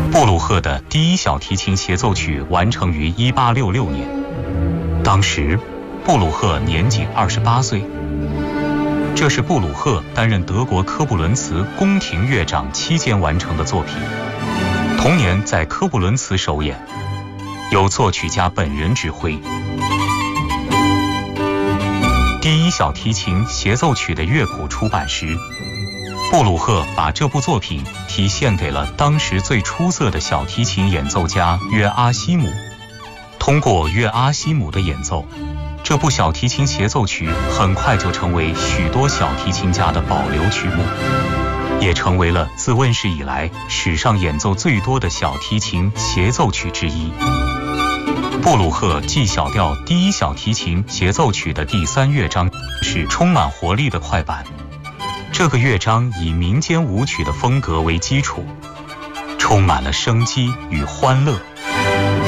布鲁赫的第一小提琴协奏曲完成于1866年，当时布鲁赫年仅28岁。这是布鲁赫担任德国科布伦茨宫廷乐长期间完成的作品，同年在科布伦茨首演，由作曲家本人指挥。第一小提琴协奏曲的乐谱出版时，布鲁赫把这部作品题献给了当时最出色的小提琴演奏家约阿希姆。通过约阿希姆的演奏，这部小提琴协奏曲很快就成为许多小提琴家的保留曲目，也成为了自问世以来史上演奏最多的小提琴协奏曲之一。布鲁赫 G 小调第一小提琴协奏曲的第3乐章是充满活力的快板，这个乐章以民间舞曲的风格为基础，充满了生机与欢乐。